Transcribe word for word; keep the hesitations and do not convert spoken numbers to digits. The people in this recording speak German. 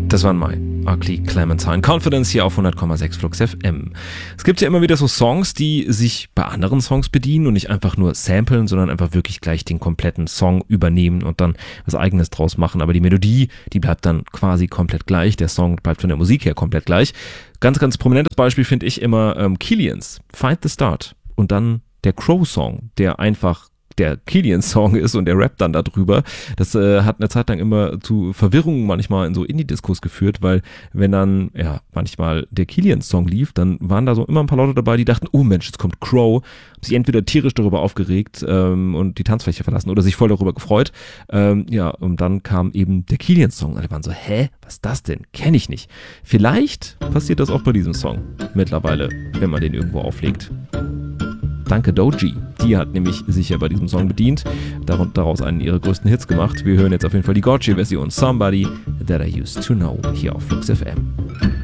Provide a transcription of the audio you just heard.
Das waren My, Ugly Clementine. Confidence hier auf hundert Komma sechs Flux F M. Es gibt ja immer wieder so Songs, die sich bei anderen Songs bedienen und nicht einfach nur samplen, sondern einfach wirklich gleich den kompletten Song übernehmen und dann was Eigenes draus machen. Aber die Melodie, die bleibt dann quasi komplett gleich. Der Song bleibt von der Musik her komplett gleich. Ganz, ganz prominentes Beispiel finde ich immer ähm, Killians, Find the Start. Und dann der Crow-Song, der einfach der Killian-Song ist und der rappt dann darüber. Das äh, hat eine Zeit lang immer zu Verwirrungen manchmal in so Indie-Discos geführt, weil wenn dann ja manchmal der Killian-Song lief, dann waren da so immer ein paar Leute dabei, die dachten, oh Mensch, jetzt kommt Crow, haben sich entweder tierisch darüber aufgeregt ähm, und die Tanzfläche verlassen oder sich voll darüber gefreut. Ähm, ja, und dann kam eben der Killian-Song und alle waren so, hä, was ist das denn? Kenne ich nicht. Vielleicht passiert das auch bei diesem Song mittlerweile, wenn man den irgendwo auflegt. Danke Doji. Die hat nämlich sich ja bei diesem Song bedient, daraus einen ihrer größten Hits gemacht. Wir hören jetzt auf jeden Fall die Gotchi-Version Somebody That I Used to Know hier auf Flux F M.